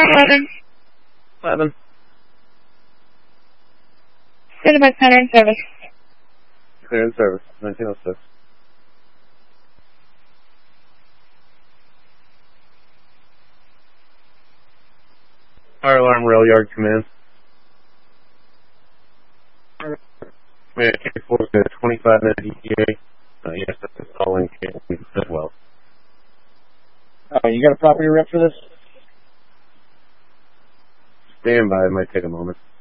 11. Cinema Center in service. Clear in service. 1906. Fire alarm, rail yard command. May I take forward to 25-minute ETA? Yes, that's calling as well. You got a property rep for this? Stand by, it might take a moment.